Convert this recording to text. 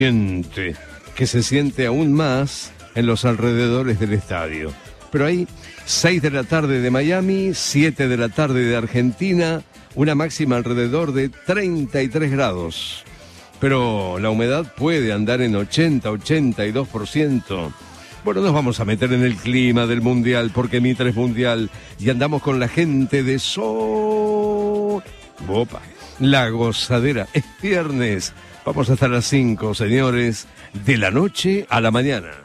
que se siente aún más en los alrededores del estadio. Pero ahí, 6 de la tarde de Miami, 7 de la tarde de Argentina, una máxima alrededor de 33 grados. Pero la humedad puede andar en 80-82%. Bueno, nos vamos a meter en el clima del Mundial, porque Mitra es Mundial, y andamos con la gente de Sol. Opa, la gozadera, es viernes. Vamos hasta las 5, señores, de la noche a la mañana.